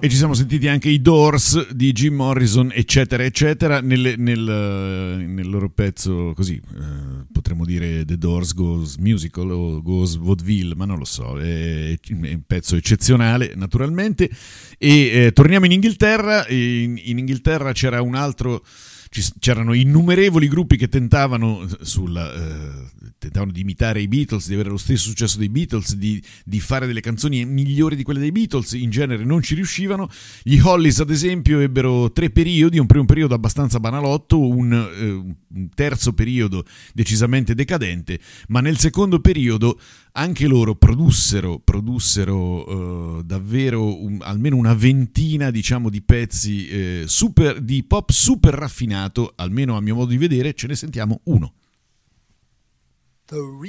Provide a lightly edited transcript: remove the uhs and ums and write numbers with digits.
E ci siamo sentiti anche i Doors di Jim Morrison, eccetera, eccetera, nel loro pezzo così, potremmo dire The Doors Goes Musical o Goes Vaudeville, ma non lo so, è un pezzo eccezionale naturalmente. E torniamo in Inghilterra, in Inghilterra c'erano innumerevoli gruppi che tentavano di imitare i Beatles, di avere lo stesso successo dei Beatles, di fare delle canzoni migliori di quelle dei Beatles. In genere non ci riuscivano. Gli Hollies, ad esempio, ebbero 3 periodi: un primo periodo abbastanza banalotto, un terzo periodo decisamente decadente, ma nel secondo periodo anche loro produssero davvero almeno una ventina, diciamo, di pezzi di pop super raffinato, almeno a mio modo di vedere. Ce ne sentiamo uno. The